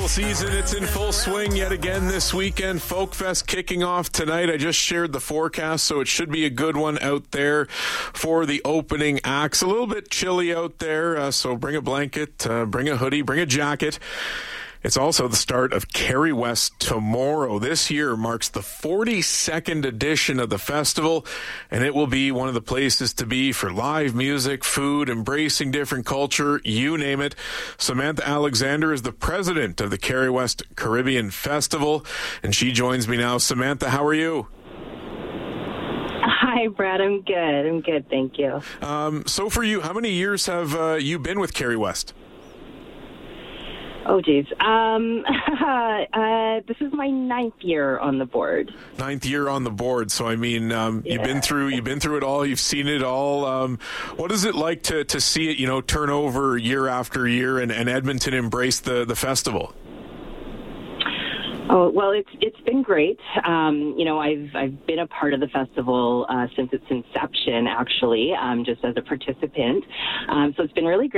Festival season, it's in full swing yet again this weekend. Folk Fest kicking off tonight. I just shared the forecast, so it should be a good one out there for the opening acts. A little bit chilly out there, so bring a blanket, bring a hoodie, bring a jacket. It's also the start of Kerry West tomorrow. This year marks the 42nd edition of the festival, and it will be one of the places to be for live music, food, embracing different culture, you name it. Samantha Alexander is the president of the Kerry West Caribbean Festival, and she joins me now. Samantha, how are you? Hi, Brad. I'm good. Thank you. So for you, how many years have you been with Kerry West? Oh, geez. This is my 9th year on the board. 9th year on the board. So, I mean, you've been through it all. You've seen it all. What is it like to see it, turn over year after year and Edmonton embrace the festival? Oh, well, it's been great. I've been a part of the festival since its inception, actually, just as a participant. So it's been really great.